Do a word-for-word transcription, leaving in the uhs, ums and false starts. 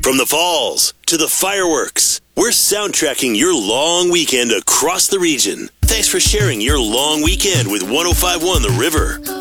From the falls to the fireworks, we're soundtracking your long weekend across the region. Thanks for sharing your long weekend with one oh five point one The River.